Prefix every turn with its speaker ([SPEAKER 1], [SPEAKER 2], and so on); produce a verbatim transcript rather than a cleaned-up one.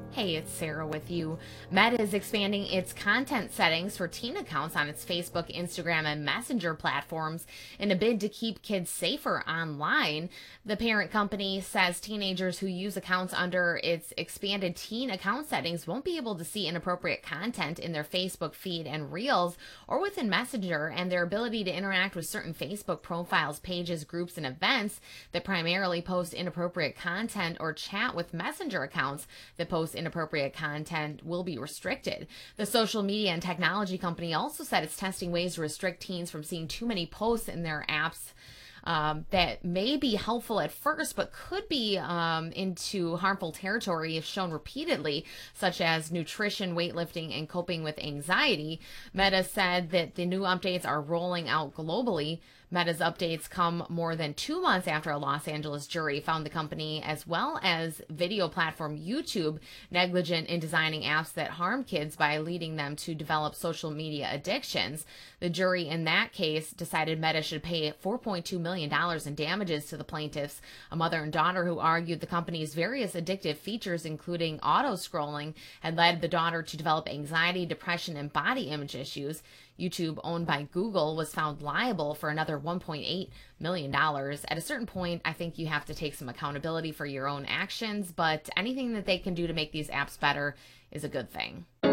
[SPEAKER 1] Hey, it's Sarah with you. Meta is expanding its content settings for teen accounts on its Facebook, Instagram, and Messenger platforms in a bid to keep kids safer online. The parent company says teenagers who use accounts under its expanded teen account settings won't be able to see inappropriate content in their Facebook feed and Reels or within Messenger, and their ability to interact with certain Facebook profiles, pages, groups, and events that primarily post inappropriate content or chat with Messenger accounts that post inappropriate content will be restricted. The social media and technology company also said it's testing ways to restrict teens from seeing too many posts in their apps um, that may be helpful at first, but could be um, into harmful territory if shown repeatedly, such as nutrition, weightlifting, and coping with anxiety. Meta said that the new updates are rolling out globally. Meta's updates come more than two months after a Los Angeles jury found the company, as well as video platform YouTube, negligent in designing apps that harm kids by leading them to develop social media addictions. The jury in that case decided Meta should pay four point two million dollars in damages to the plaintiffs, a mother and daughter who argued the company's various addictive features, including auto-scrolling, had led the daughter to develop anxiety, depression, and body image issues. YouTube, owned by Google, was found liable for another one point eight million dollars. At a certain point, I think you have to take some accountability for your own actions, but anything that they can do to make these apps better is a good thing.